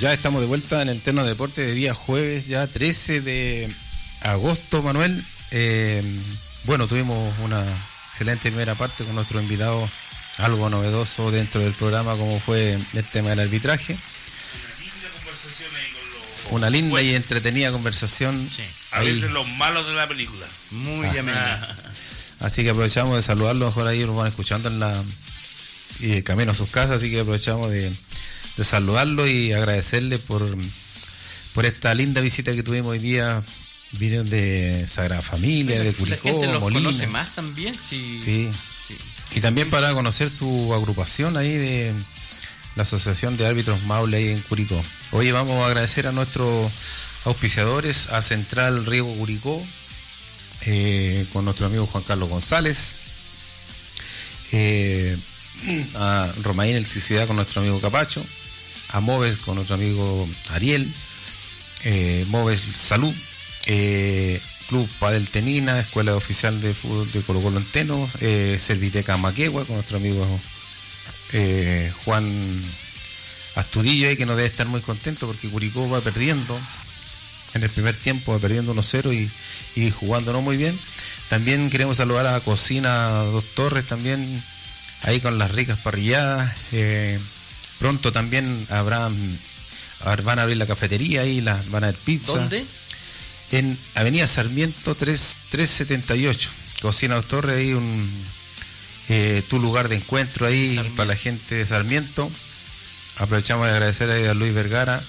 Ya estamos de vuelta en el Terno Deporte de día jueves, ya 13 de agosto, Manuel. Bueno, tuvimos una excelente primera parte con nuestro invitado, algo novedoso dentro del programa, como fue el tema del arbitraje. Una linda y entretenida conversación. Sí. A veces los malos de la película. Muy amena. Así que aprovechamos de saludarlos, mejor ahí nos van escuchando en la camino a sus casas, así que aprovechamos de saludarlo y agradecerle por esta linda visita que tuvimos hoy día. Vinieron de Sagrada Familia, de Curicó, la gente los Molina. conoce más también, sí. Y también para conocer su agrupación ahí de la Asociación de Árbitros Maule ahí en Curicó. Hoy vamos a agradecer a nuestros auspiciadores, a Central Riego Curicó, con nuestro amigo Juan Carlos González, a Romaín Electricidad con nuestro amigo Capacho, a Moves con nuestro amigo Ariel, Moves Salud, Club Padel Tenina, Escuela Oficial de Fútbol de Colo Colo Enteno, Serviteca Maquegua con nuestro amigo Juan Astudillo, que no debe estar muy contento porque Curicó va perdiendo en el primer tiempo, va perdiendo 1-0 y jugando no muy bien. También queremos saludar a Cocina Dos Torres, también ahí con las ricas parrilladas. Pronto también van a abrir la cafetería y van a haber pizza. ¿Dónde? En Avenida Sarmiento 378. Cocina Dos Torres, ahí tu lugar de encuentro ahí Sarmiento. Para la gente de Sarmiento. Aprovechamos de agradecer ahí a Luis Vergara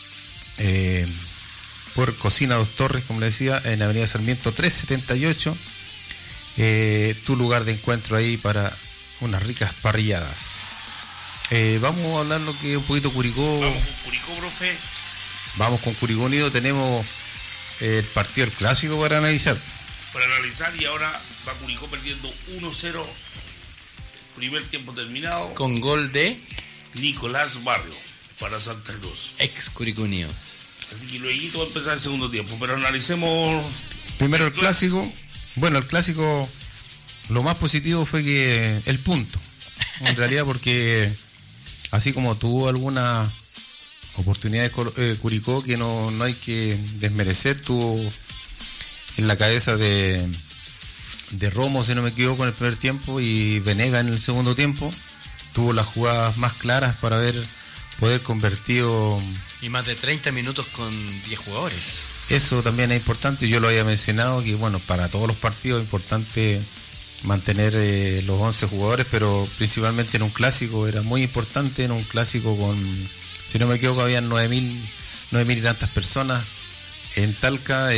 por Cocina Dos Torres, como le decía, en Avenida Sarmiento 378. Tu lugar de encuentro ahí para unas ricas parrilladas. Vamos a hablar lo que es un poquito Curicó. Vamos con Curicó, profe. Vamos con Curicó Unido. Tenemos el partido del clásico para analizar. Y ahora va Curicó perdiendo 1-0. Primer tiempo terminado. Con gol de Nicolás Barrio para Santa Cruz. Ex Curicó Unido. Así que luego va a empezar el segundo tiempo. Pero analicemos primero el clásico. Bueno, el clásico, lo más positivo fue que el punto. En realidad, porque así como tuvo alguna oportunidad de Curicó que no hay que desmerecer, tuvo en la cabeza de Romo, si no me equivoco, en el primer tiempo, y Venega en el segundo tiempo, tuvo las jugadas más claras para poder convertido. Y más de 30 minutos con 10 jugadores. Eso también es importante, yo lo había mencionado, que bueno, para todos los partidos es importante mantener los 11 jugadores, pero principalmente en un clásico era muy importante, en un clásico con, si no me equivoco, habían 9.000 y tantas personas en Talca,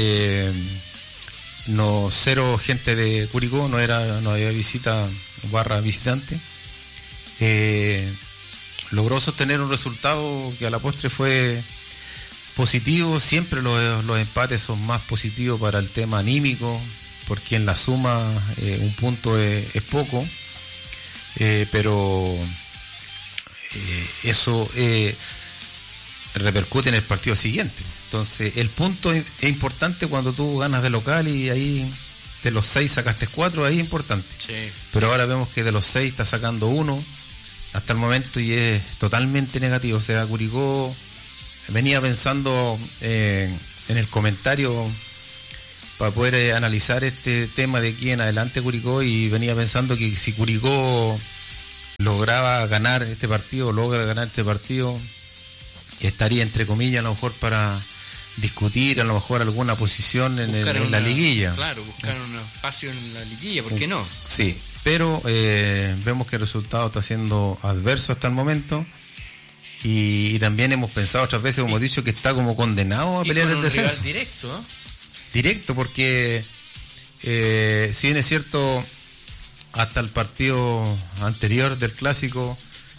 cero gente de Curicó, no había visitante. Logró sostener un resultado que a la postre fue positivo. Siempre los empates son más positivos para el tema anímico, porque en la suma un punto es poco, pero eso repercute en el partido siguiente. Entonces el punto es importante cuando tú ganas de local y ahí de los 6 sacaste 4, ahí es importante. Sí. Pero ahora vemos que de los 6 está sacando 1 hasta el momento y es totalmente negativo. O sea, Curicó venía pensando en el comentario para poder analizar este tema de aquí en adelante Curicó, y venía pensando que si Curicó logra ganar este partido, estaría entre comillas a lo mejor para discutir a lo mejor alguna posición en la liguilla. Claro, buscar un espacio en la liguilla, ¿por qué no? Sí, pero vemos que el resultado está siendo adverso hasta el momento. Y también hemos pensado otras veces, como hemos dicho, que está como condenado a pelear el descenso. Directo, porque si bien es cierto, hasta el partido anterior del clásico,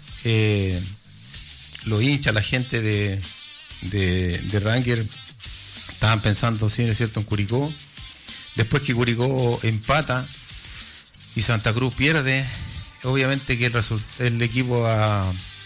los hinchas, la gente de Ranger estaban pensando, si bien es cierto, en Curicó. Después que Curicó empata y Santa Cruz pierde, obviamente que el equipo a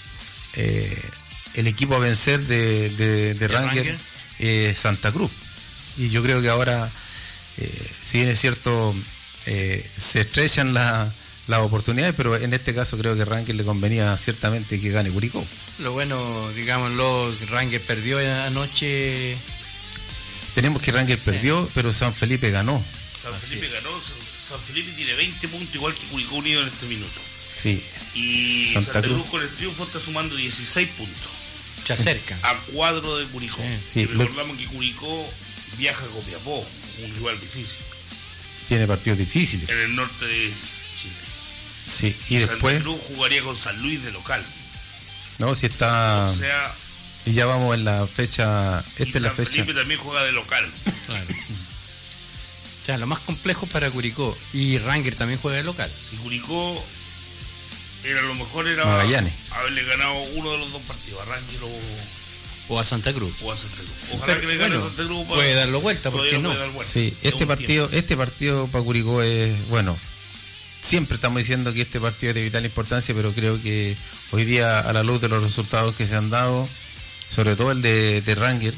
vencer de Ranger Santa Cruz. Y yo creo que ahora, si bien es cierto, se estrechan las oportunidades, pero en este caso creo que Rangel le convenía ciertamente que gane Curicó. Lo bueno, digámoslo, Rangel perdió anoche. Tenemos que Rangel perdió, pero San Felipe ganó. San Así Felipe es. ganó, San Felipe tiene 20 puntos igual que Curicó Unido en este minuto. Sí. Y Santa Santa Cruz. Cruz con el triunfo está sumando 16 puntos. Se acercan. A cuadro de Curicó. Sí, Y recordamos que Curicó viaja a Copiapó, un rival difícil, Tiene partidos difíciles. en el norte de Chile. Sí. Y Santa después, Cruz jugaría con San Luis de local. no, si está. O sea, Y ya vamos en la fecha. y Esta es la San fecha. Felipe también juega de local. Claro. O sea, lo más complejo para Curicó. Y Rangel también juega de local. Y Curicó era lo mejor era Magallanes. haberle ganado uno de los dos partidos, a Rangel O a Santa Cruz. o a Santa Cruz. Ojalá Pero, que le gane bueno, a Santa Cruz. puede darlo vuelta, ¿por qué todavía no? puede dar vuelta. Sí, Es un este partido para Curicó es, bueno, siempre estamos diciendo que este partido es de vital importancia, pero creo que hoy día, a la luz de los resultados que se han dado, sobre todo el de Rangel,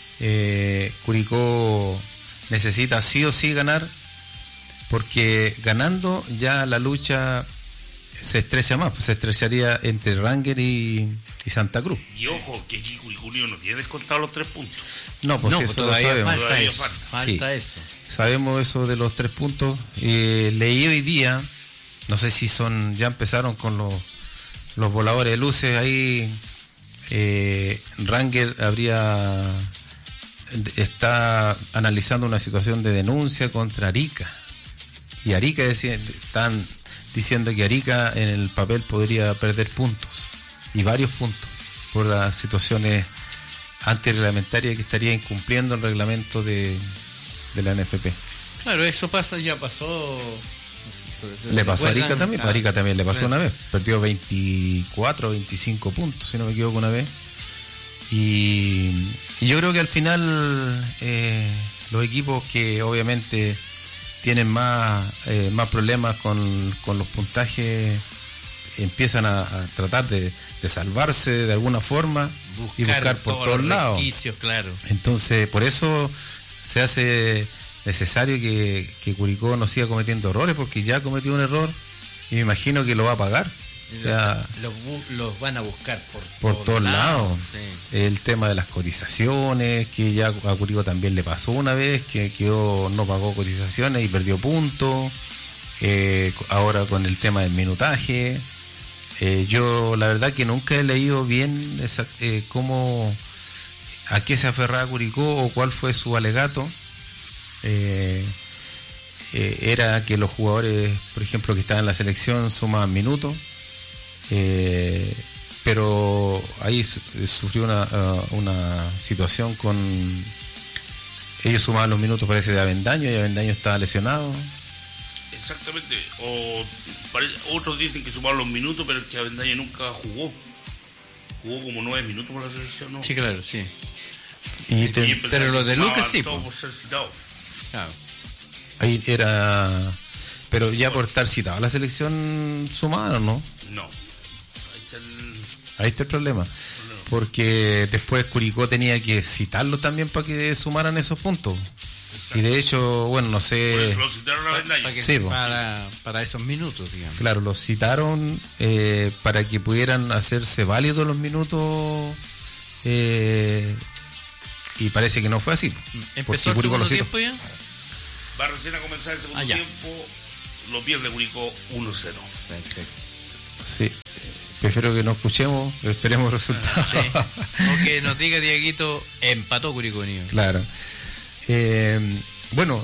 Curicó necesita sí o sí ganar, porque ganando ya la lucha se estrecha más, pues se estrecharía entre Rangel y Santa Cruz. Y ojo, que aquí Curicó Unido no tiene descontado los 3 puntos. No, pues No, eso lo todavía sabemos. falta Todavía eso. falta. Falta Sí. eso. Sabemos eso de los 3 puntos. Leí hoy día, no sé si ya empezaron con los voladores de luces ahí. Rangel está analizando una situación de denuncia contra Arica. Y Arica están diciendo que Arica en el papel podría perder puntos, y varios puntos, por las situaciones antirreglamentarias que estaría incumpliendo el reglamento de la NFP. Claro, eso pasa, ya pasó. Le pasó a Arica ¿Recuerdan? también, Ah, Arica también le pasó bueno. una vez, perdió 24 o 25 puntos, si no me equivoco, una vez. Y yo creo que al final los equipos que obviamente tienen más problemas con los puntajes empiezan a tratar de salvarse de alguna forma y buscar por todos los lados. resquicios, claro. Entonces, por eso se hace necesario que Curicó no siga cometiendo errores, porque ya cometió un error y me imagino que lo va a pagar. O sea, Los van a buscar por todos lados. Sí. El tema de las cotizaciones, que ya a Curicó también le pasó una vez, que no pagó cotizaciones y perdió puntos. Ahora con el tema del minutaje. Yo la verdad que nunca he leído bien a qué se aferraba Curicó o cuál fue su alegato. Era que los jugadores, por ejemplo, que estaban en la selección sumaban minutos, pero ahí sufrió una situación con ellos sumaban los minutos, parece, de Avendaño, y Avendaño estaba lesionado. Exactamente. Otros dicen que sumaron los minutos, pero es que Avendaño nunca jugó. Jugó como 9 minutos por la selección, ¿no? Sí, claro, sí. Y empezaron pero los de a Lucas sí, todo po. por ser citado. Claro. ahí era, pero ya por estar citado a la selección sumaron, ¿no? No. Ahí está el... Ahí está el problema. Porque después Curicó tenía que citarlo también para que sumaran esos puntos. Y de hecho, bueno, no Por sé, eso lo citaron a Avendaño. Sí, po. Para esos minutos, digamos. claro, los citaron para que pudieran hacerse válidos los minutos, y parece que no fue así. Porque ¿Empezó el Curicó segundo lo citó. tiempo ya? Va recién a comenzar el segundo Ah, ya. tiempo. Lo pierde Curicó 1-0. Perfecto. Sí. Prefiero que no escuchemos, esperemos resultados. Sí. O que nos diga Dieguito, empató Curicó Unido. Claro. Bueno,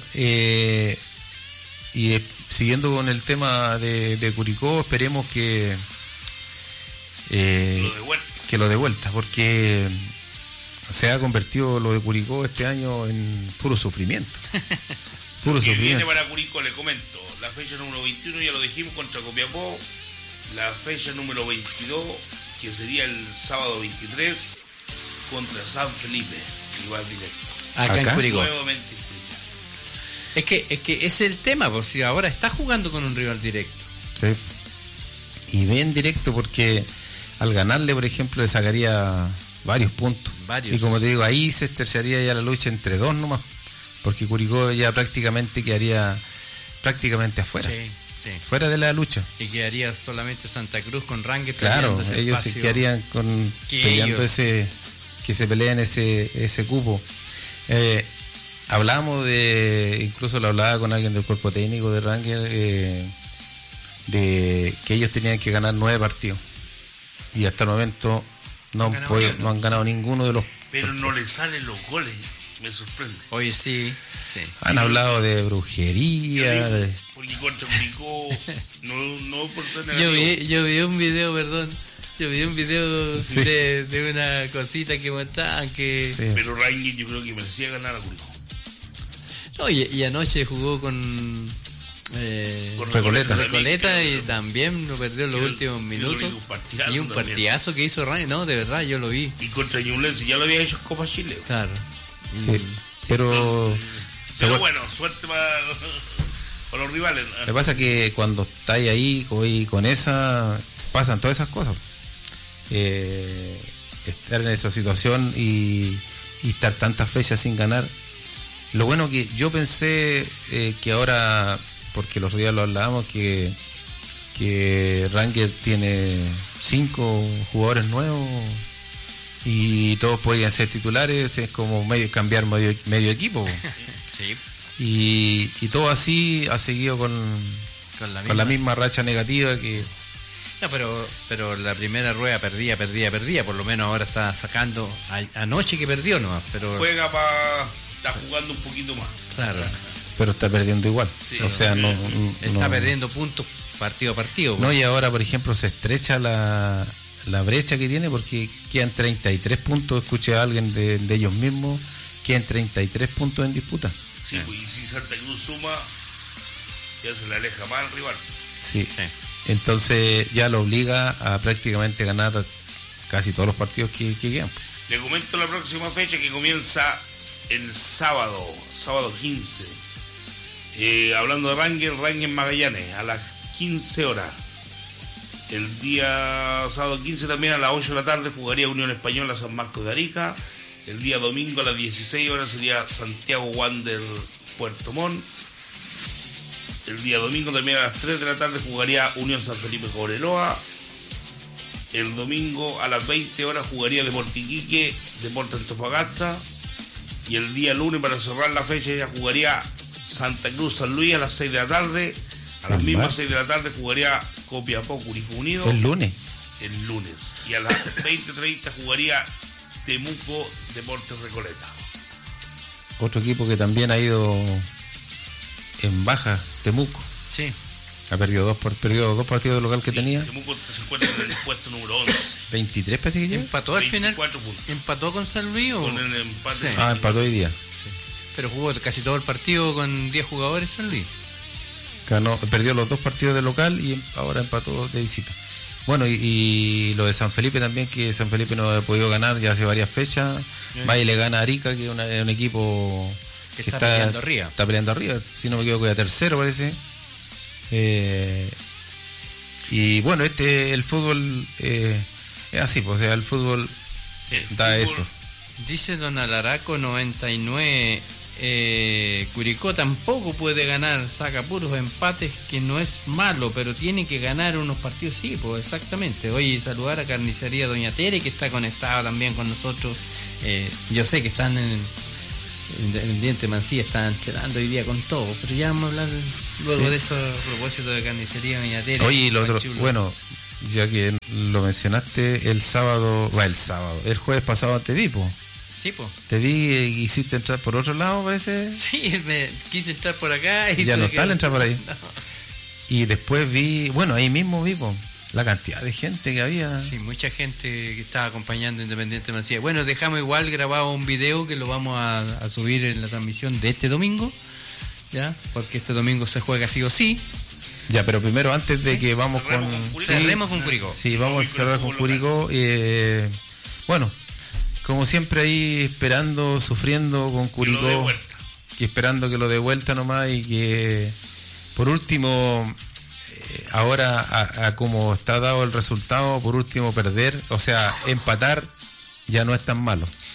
siguiendo con el tema de Curicó, esperemos que Lo de vuelta. lo de vuelta, porque se ha convertido lo de Curicó este año en puro sufrimiento. Puro Que viene sufrimiento. para Curicó, le comento. La fecha número 21, ya lo dijimos, contra Copiapó. La fecha número 22, que sería el sábado 23, contra San Felipe, rival directo. Acá en Acá. Curicó. Nuevamente en Curicó. Es que ese es el tema, por si ahora está jugando con un rival directo. Sí. Y bien directo, porque al ganarle, por ejemplo, le sacaría varios puntos. Varios. Y como te digo, ahí se esterciaría ya la lucha entre dos nomás, porque Curicó ya prácticamente quedaría prácticamente afuera. Sí, Sí. fuera de la lucha. Y quedaría solamente Santa Cruz con Ranger. Claro, peleando ese ellos se espacio. quedarían peleando ellos- que se peleen ese cupo. Hablamos incluso lo hablaba con alguien del cuerpo técnico de Ranger, de que ellos tenían que ganar 9 partidos. Y hasta el momento no han ganado ninguno de los. Pero no le salen los goles. Me sorprende. Oye, sí. Han hablado de brujería. Porque contra Curicó, no por ser Yo negativo. vi un video, perdón. Yo vi un video Sí. de una cosita que mostraban que... Sí. Pero Rangers yo creo que merecía ganar a Curicó. No, y anoche jugó con Con Recoleta. Recoleta y también lo perdió en los Yo- últimos yo minutos. creo que un partidazo Y un también. partidazo que hizo Rani, no, de verdad, yo lo vi. Y contra Ñublense ya lo había hecho en Copa Chile. Claro. Sí, pero Pero bueno, suerte para los rivales. lo que pasa es que cuando estáis ahí con esa, pasan todas esas cosas. Estar en esa situación y estar tantas fechas sin ganar. Lo bueno que yo pensé que ahora, porque los días lo hablábamos, que Ranger tiene 5 jugadores nuevos y todos podrían ser titulares, es como cambiar medio equipo. Sí, Y todo así ha seguido con la misma racha negativa que... No, pero la primera rueda perdía. Por lo menos ahora está sacando. Anoche que perdió nomás, pero. Juega para. Está jugando un poquito más. Claro. Pero está perdiendo igual. Sí, o sea, Está no- perdiendo puntos partido a partido. No, y ahora, por ejemplo, se estrecha la brecha que tiene porque quedan 33 puntos. Escuché a alguien de ellos mismos, quedan 33 puntos en disputa. Sí, pues, y si Santa Cruz suma, ya se le aleja más al rival. Sí. Sí. Entonces ya lo obliga a prácticamente ganar casi todos los partidos que quedan. Le comento la próxima fecha que comienza el sábado 15. Hablando de Ranger Magallanes, a las 15 horas. El día sábado 15 también a las 8 de la tarde jugaría Unión Española San Marcos de Arica. El día domingo a las 16 horas sería Santiago Wander Puerto Montt. El día domingo también a las 3 de la tarde jugaría Unión San Felipe Cobreloa. El domingo a las 20 horas jugaría Deportes Iquique, Deportes Antofagasta. Y el día lunes, para cerrar la fecha, ya jugaría Santa Cruz San Luis a las 6 de la tarde. A las El mismas mar. 6 de la tarde jugaría Copiapó Curicó Unido El lunes. el lunes. Y a las 20:30 jugaría Temuco Deportes Recoleta. Otro equipo que también ha ido en baja, Temuco. Sí. Ha perdido dos partidos de local que tenía. Temuco se encuentra en el puesto número 11. 23 parece que lleva. Empató al final. 24 puntos. ¿Empató con San Luis o? Con el empate. Sí. Empató hoy día. Pero jugó casi todo el partido con 10 jugadores San Luis. Perdió los 2 partidos de local y ahora empató de visita. Bueno, y lo de San Felipe también, que San Felipe no ha podido ganar ya hace varias fechas. Va y le gana a Arica, que es un equipo Que está peleando arriba. Está peleando arriba, si no me equivoco, ya tercero parece. Y bueno, el fútbol es así, pues, o sea, el fútbol Sí. da eso. Dice Don Alaraco 99. Curicó tampoco puede ganar, saca puros empates, que no es malo, pero tiene que ganar unos partidos, sí, pues exactamente. Oye, saludar a Carnicería Doña Tere, que está conectada también con nosotros. Yo sé que están en Diente Mancilla, están chelando hoy día con todo, pero ya vamos a hablar luego de eso a propósito de Carnicería Doña Tere. Oye, y lo otro, Chulo. bueno, ya que lo mencionaste, el jueves pasado te vi, po. Sí, pues. Te vi y hiciste entrar por otro lado, parece. Sí, me quise entrar por acá y Ya no tuve está que- el entrar por ahí. No. Y después vi, bueno, ahí mismo vi po, la cantidad de gente que había. Sí, mucha gente que estaba acompañando a Independiente Mancilla. Bueno, dejamos igual grabado un video que lo vamos a subir en la transmisión de este domingo, ¿ya? Porque este domingo se juega sí o sí. Ya, pero primero, antes de que vamos Cerremos con... con Curicó. Cerremos con Curicó. Sí, vamos a cerrar con Curicó. Bueno, como siempre ahí esperando, sufriendo con Y lo de Curicó, vuelta. y esperando que lo dé vuelta nomás y que por último, ahora a como está dado el resultado, por último perder, o sea, empatar ya no es tan malo,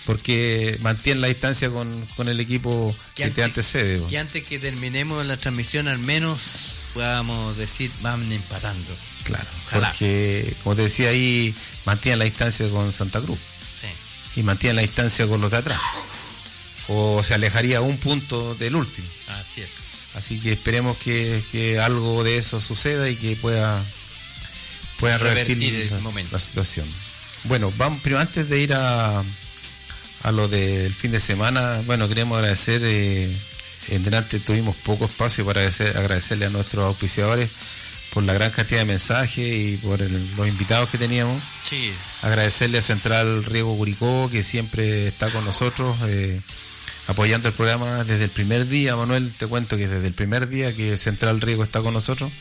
porque mantiene la distancia con el equipo que te antecede. Y antes que terminemos la transmisión, al menos podamos decir, van empatando. Claro, ojalá. Porque, como te decía ahí, mantiene la distancia con Santa Cruz. Sí. Y mantiene la distancia con los de atrás. O se alejaría un punto del último. Así es. Así que esperemos que algo de eso suceda y que pueda revertir el momento. La situación. Bueno, vamos primero, antes de ir a lo del fin de semana, bueno, queremos agradecer, en delante tuvimos poco espacio para agradecerle a nuestros auspiciadores por la gran cantidad de mensajes y por los invitados que teníamos. Sí. Agradecerle a Central Riego Curicó, que siempre está con nosotros, apoyando el programa desde el primer día. Manuel, te cuento que desde el primer día que Central Riego está con nosotros.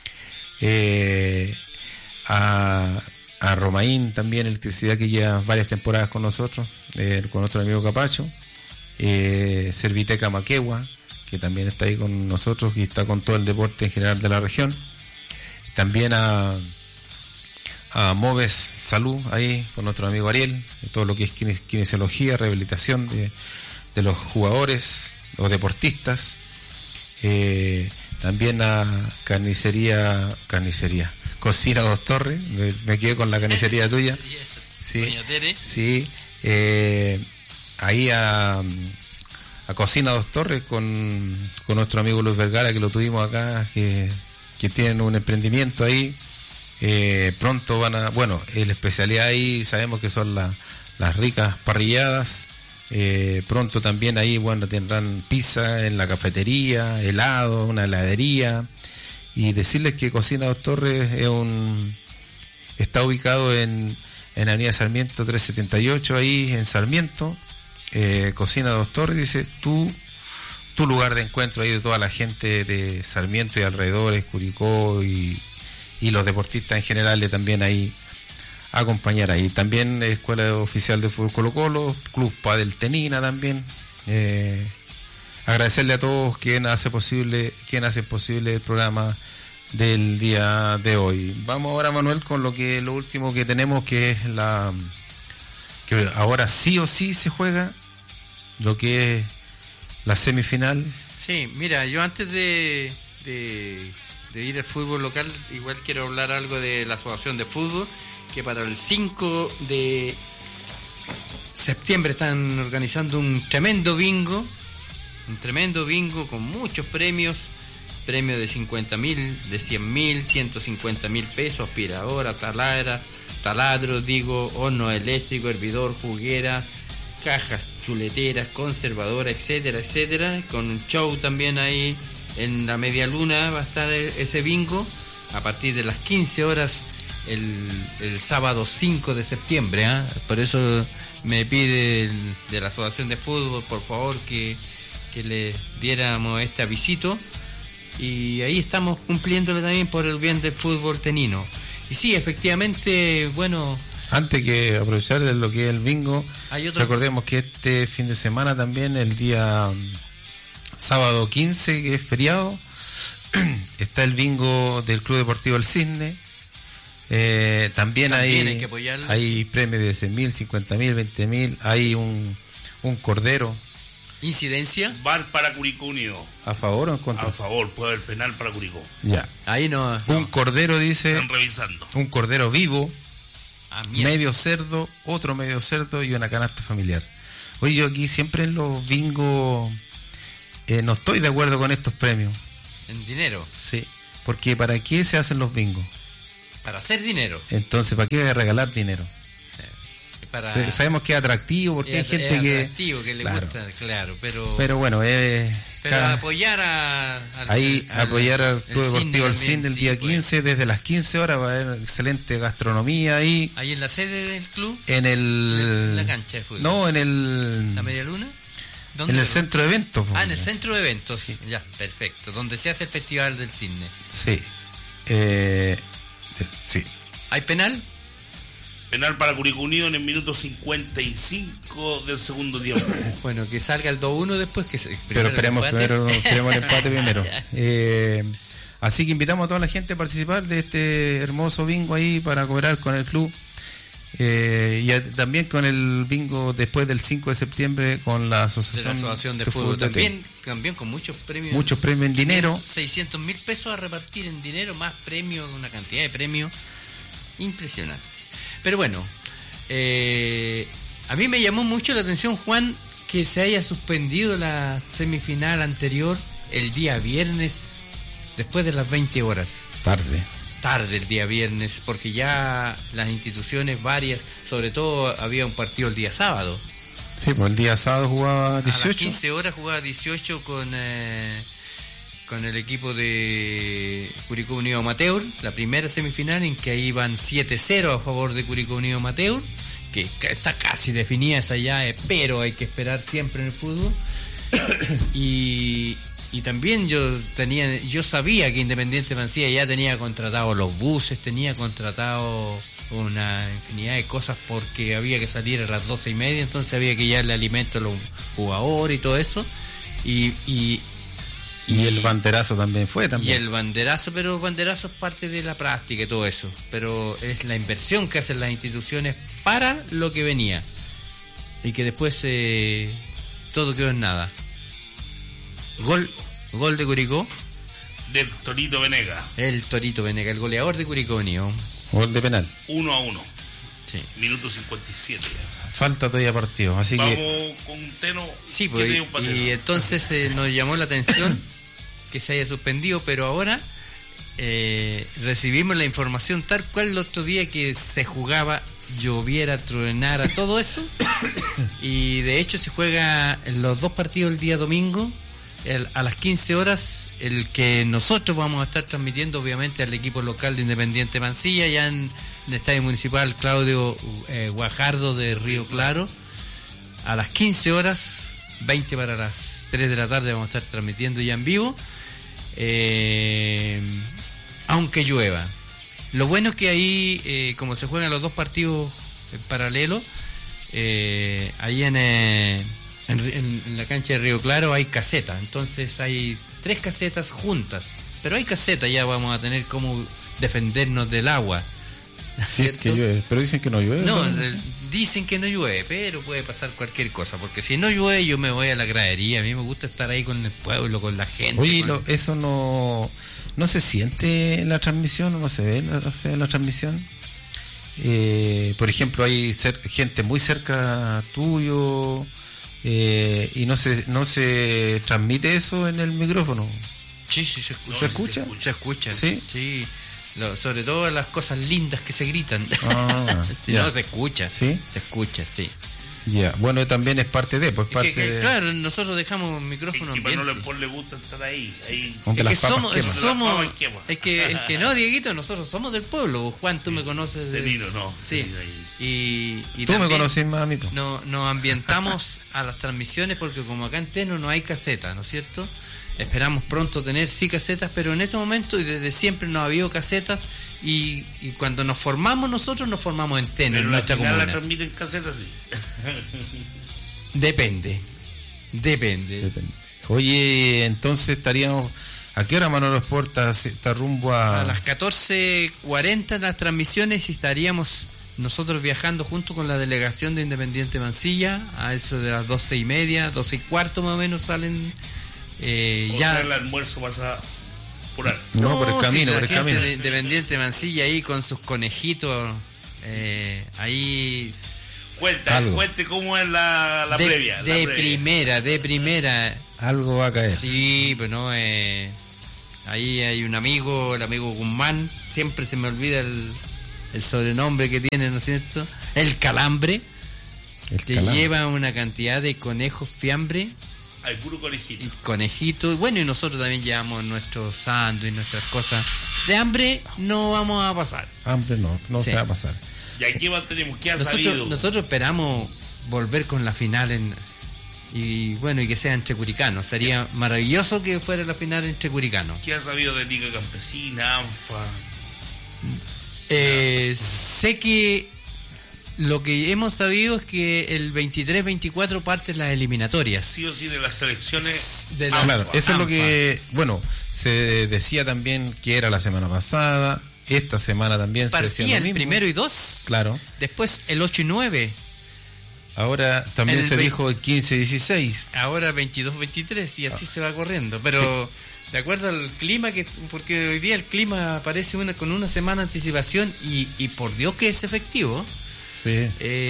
A Romaín también, electricidad, que lleva varias temporadas con nosotros, con nuestro amigo Capacho. Serviteca Maquegua, que también está ahí con nosotros y está con todo el deporte en general de la región. También a Moves Salud, ahí con nuestro amigo Ariel, todo lo que es kinesiología, rehabilitación de los jugadores, los deportistas. También a carnicería, Cocina Dos Torres, me quedé con la carnicería tuya. Sí, Doña Tere. Sí, ahí a Cocina Dos Torres con nuestro amigo Luis Vergara, que lo tuvimos acá, que tienen un emprendimiento ahí. Pronto van a, bueno, la especialidad ahí sabemos que son las ricas parrilladas. Pronto también ahí, bueno, tendrán pizza en la cafetería, helado, una heladería. Y decirles que Cocina Dos Torres está ubicado en Avenida Sarmiento 378, ahí en Sarmiento. Cocina Dos Torres, dice, tu lugar de encuentro ahí de toda la gente de Sarmiento y alrededores, Curicó y los deportistas en general, también ahí acompañar ahí. También Escuela Oficial de Fútbol Colo Colo, Club Padel Tenina también. Agradecerle a todos quien hace posible el programa del día de hoy. Vamos ahora, Manuel, con lo último que tenemos, que es que ahora sí o sí se juega lo que es la semifinal. Sí, mira, yo antes de ir al fútbol local, igual quiero hablar algo de la Asociación de Fútbol, que para el 5 de septiembre están organizando un tremendo bingo con muchos premios de 50.000, de 100.000, 150.000 pesos, aspiradora, taladro, horno eléctrico, hervidor, juguera, cajas chuleteras, conservadora, etcétera, etcétera, con un show también ahí en la Media Luna va a estar ese bingo a partir de las 15 horas el sábado 5 de septiembre, ¿eh? Por eso me pide de la Asociación de Fútbol, por favor, que le diéramos este avisito, y ahí estamos cumpliéndole también por el bien del fútbol tenino. Y sí, efectivamente, bueno, antes que aprovechar de lo que es el bingo, recordemos que este fin de semana también, el día sábado 15, que es feriado, está el bingo del Club Deportivo El Cisne. También hay premios de 100.000, 50.000, 20.000. Hay un cordero. ¿Incidencia? Bar para Curicó Unido. ¿A favor o en contra? A favor, puede haber penal para Curicó. Ya. Ahí no. Un cordero, dice. Están revisando. Un cordero vivo, medio cerdo, otro medio cerdo y una canasta familiar. Oye, yo aquí siempre en los bingos no estoy de acuerdo con estos premios. ¿En dinero? Sí. Porque ¿para qué se hacen los bingos? Para hacer dinero. Entonces, ¿para qué regalar dinero? Sabemos que es atractivo, porque hay gente que le gusta, claro, pero bueno, apoyar apoyar al Club Deportivo El Cisne el día 15, desde las 15 horas va a haber excelente gastronomía ahí. ¿Ahí en la sede del club? En la cancha de fútbol. No, en ¿La Media Luna? En el centro de eventos. En el centro de eventos, sí. Ya, perfecto, donde se hace el Festival del Cisne. Sí. Sí. ¿Hay penal? Penal para Curicó Unido en el minuto 55 del segundo tiempo. Bueno, que salga el 2-1 después. Pero esperemos el empate primero. Así que invitamos a toda la gente a participar de este hermoso bingo ahí para cobrar con el club. También con el bingo después del 5 de septiembre con la Asociación de Fútbol. También con muchos premios. Muchos premios en dinero. 600.000 pesos a repartir en dinero, más premios, una cantidad de premios impresionante. Pero bueno, a mí me llamó mucho la atención, Juan, que se haya suspendido la semifinal anterior el día viernes después de las 20 horas. Tarde el día viernes, porque ya las instituciones varias, sobre todo había un partido el día sábado. Sí, pues el día sábado jugaba 18. A las 15 horas jugaba 18 con el equipo de Curicó Unido Amateur, la primera semifinal en que ahí van 7-0 a favor de Curicó Unido Amateur, que está casi definida esa ya, pero hay que esperar siempre en el fútbol. Y también yo sabía que Independiente Mansilla ya tenía contratado los buses, tenía contratado una infinidad de cosas porque había que salir a las 12:30, entonces había que darle alimento a los jugadores y todo eso. Y el banderazo también fue también. Y el banderazo, pero el banderazo es parte de la práctica y todo eso. Pero es la inversión que hacen las instituciones para lo que venía. Y que después todo quedó en nada. Gol de Curicó. Del Torito Venega. El Torito Venega, el goleador de Curicó Unido. Gol de penal. 1-1. Sí. Minuto 57. Falta todavía partido, así vamos que... con Teno. Sí, pues, y entonces nos llamó la atención que se haya suspendido, pero ahora recibimos la información tal cual el otro día que se jugaba, lloviera, tronara, todo eso. Y de hecho se juega en los dos partidos el día domingo. A las 15 horas, el que nosotros vamos a estar transmitiendo obviamente al equipo local de Independiente Mansilla, ya en el Estadio Municipal Claudio Guajardo de Río Claro. A las 15 horas, 20 para las 3 de la tarde vamos a estar transmitiendo ya en vivo, aunque llueva. Lo bueno es que ahí, como se juegan los dos partidos en paralelo, ahí en la cancha de Río Claro hay casetas, entonces hay 3 casetas juntas, pero hay casetas, ya vamos a tener cómo defendernos del agua. Sí, es que llueve, pero dicen que no llueve. No, dicen que no llueve, pero puede pasar cualquier cosa, porque si no llueve yo me voy a la gradería, a mí me gusta estar ahí con el pueblo, con la gente. Oye, eso no se siente en la transmisión, no se ve en la transmisión. Por ejemplo, hay gente muy cerca tuyo. Y no se transmite eso en el micrófono. Sí, se escucha. ¿Se escucha? Se escucha. Sí. Sobre todo las cosas lindas que se gritan. Si no, se escucha. ¿Sí? Se escucha, sí. Ya, bueno, también es parte de, pues parte de... Claro, nosotros dejamos micrófono es que no le gusta estar ahí. Aunque es que somos es que no, Dieguito, nosotros somos del pueblo. Juan, tú me conoces de Nino, no. Sí. Y tú me conoces más a mí. Nos ambientamos a las transmisiones porque como acá en Teno no hay caseta, ¿no es cierto? Esperamos pronto tener sí casetas, pero en este momento y desde siempre no ha habido casetas y cuando nos formamos nosotros nos formamos en Teno, en nuestra comuna. ¿La transmiten casetas? Sí. Depende. Oye, entonces estaríamos... ¿A qué hora Manolo Esporta está rumbo a...? A las 14:40 las transmisiones y estaríamos nosotros viajando junto con la delegación de Independiente Mansilla a eso de las 12:30, 12:15 más o menos salen... ya el almuerzo pasa por ahí. No, por el camino, la gente de Independiente Mansilla ahí con sus conejitos ahí. Cuente cómo es la previa. De primera. Algo va a caer. Sí, pues no, ahí hay un amigo, el amigo Guzmán, siempre se me olvida el sobrenombre que tiene, ¿no es cierto? El Calambre, lleva una cantidad de conejos fiambre. Hay puro conejito. Y conejito. Bueno, y nosotros también llevamos nuestros sándwiches, nuestras cosas. De hambre no vamos a pasar. Hambre no se va a pasar. ¿Y aquí tenemos? ¿Qué ha sabido? Nosotros esperamos volver con la final y que sea entre curicanos. Sería maravilloso que fuera la final entre curicanos. ¿Qué ha sabido de Liga Campesina, ANFA? Sé que lo que hemos sabido es que el 23-24 parten las eliminatorias. Sí o sí de las selecciones. Claro, eso es lo que, se decía también que era la semana pasada, esta semana también se decía Partía lo el mismo. 1 y 2. Claro. Después el 8 y 9. Ahora también El se 20. dijo el 15 y 16. Ahora 22-23 y así se va corriendo. Pero de acuerdo al clima, porque hoy día el clima aparece con una semana de anticipación y por Dios que es efectivo. Sí.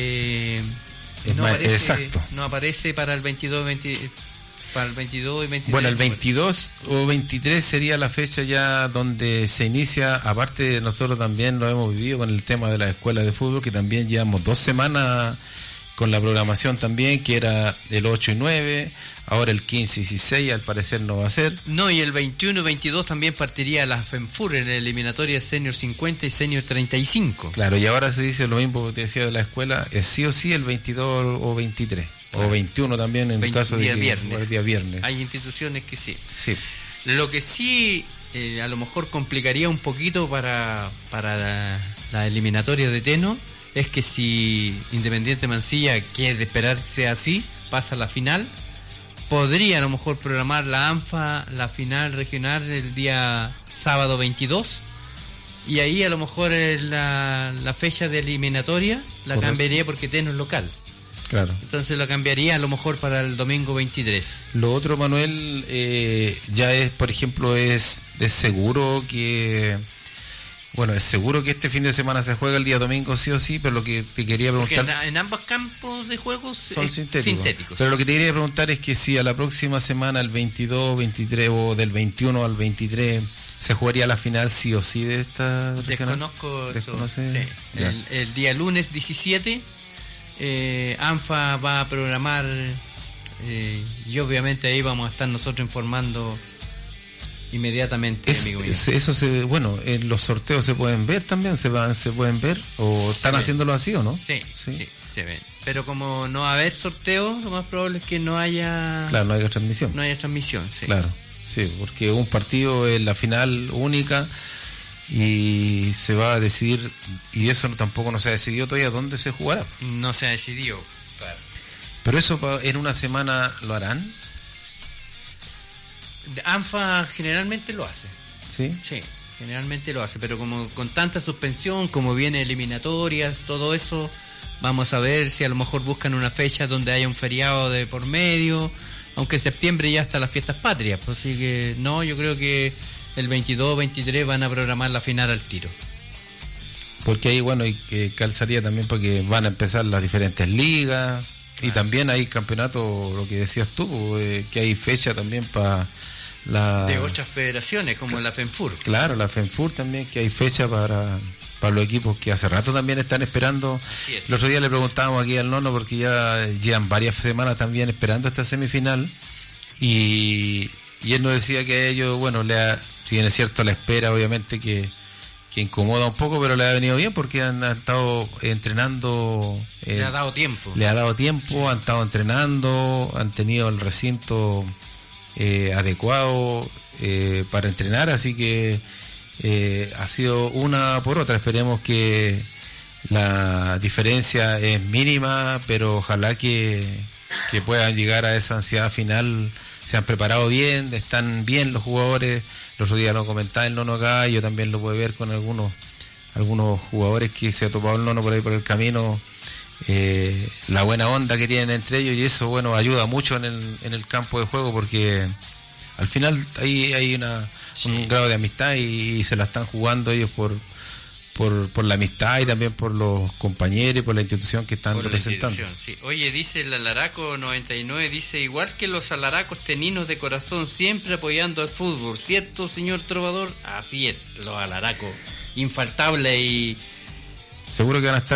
Exacto. No aparece para el 22 para el 22 y 23. Bueno, el 22 o 23 sería la fecha ya donde se inicia, aparte de nosotros también lo hemos vivido con el tema de la escuela de fútbol, que también llevamos 2 semanas con la programación también, que era el 8 y 9, ahora el 15 y 16 al parecer no va a ser. No, y el 21 y 22 también partiría la FENFUR en la eliminatoria Senior 50 y Senior 35. Claro, y ahora se dice lo mismo que te decía de la escuela, es sí o sí el 22 o 23, o 21 también en el caso de día que viernes. el día viernes. Hay instituciones que sí. Sí. Lo que sí a lo mejor complicaría un poquito para la eliminatoria de Teno es que si Independiente Mansilla quiere esperar que sea así, pasa a la final, podría a lo mejor programar la ANFA, la final regional el día sábado 22, y ahí a lo mejor la fecha de eliminatoria la Correcto. cambiaría porque Teno es local. Claro. Entonces la cambiaría a lo mejor para el domingo 23. Lo otro, Manuel, ya es, por ejemplo, es seguro que... Bueno, es seguro que este fin de semana se juega el día domingo sí o sí, pero lo que te quería preguntar... Porque en ambos campos de juegos son sintéticos. Pero lo que te quería preguntar es que si a la próxima semana, el 22, 23 o del 21 al 23, se jugaría la final sí o sí de esta... Desconozco eso. ¿Desconoce? Sí. El día lunes 17, ANFA va a programar y obviamente ahí vamos a estar nosotros informando inmediatamente, amigo mío. Bueno, en los sorteos se pueden ver también, se pueden ver, o están haciéndolo así o no. Sí, se ven. Pero como no va a haber sorteo, lo más probable es que no haya... Claro, no haya transmisión. No haya transmisión, sí. Claro, sí, porque un partido es la final única y se va a decidir, y eso tampoco no se ha decidido todavía dónde se jugará. No se ha decidido. Claro. Pero eso en una semana lo harán. ANFA generalmente lo hace. Sí. Sí, generalmente lo hace, pero como con tanta suspensión, como viene eliminatorias, todo eso, vamos a ver si a lo mejor buscan una fecha donde haya un feriado de por medio, aunque en septiembre ya está las fiestas patrias, pues así que no, yo creo que el 22, 23 van a programar la final al tiro. Porque ahí, bueno, y que calzaría también porque van a empezar las diferentes ligas, y también hay campeonatos, lo que decías tú, que hay fecha también para de otras federaciones como la FENFUR. Claro, la FENFUR también, que hay fecha para los equipos que hace rato también están esperando. Así es. El otro día le preguntábamos aquí al Nono porque ya llevan varias semanas también esperando esta semifinal, y él nos decía que a ellos, bueno, si bien es cierto la espera obviamente que incomoda un poco, pero le ha venido bien porque han estado entrenando. Le ha dado tiempo. Le ha dado tiempo, sí. Han estado entrenando, han tenido el recinto adecuado para entrenar, así que ha sido una por otra. Esperemos que la diferencia es mínima, pero ojalá que puedan llegar a esa ansiedad final. Se han preparado bien, están bien los jugadores. El otro día lo comentaba el Nono acá, yo también lo puedo ver con algunos jugadores que se ha topado el Nono por ahí por el camino, la buena onda que tienen entre ellos, y eso, bueno, ayuda mucho en el campo de juego, porque al final ahí hay un grado de amistad y se la están jugando ellos por la amistad y también por los compañeros y por la institución que están representando. Sí. Oye, dice el Alaraco 99, dice, igual que los alaracos teninos de corazón, siempre apoyando al fútbol, ¿cierto, señor trovador? Así es, los alaracos, infaltable, y seguro que van a estar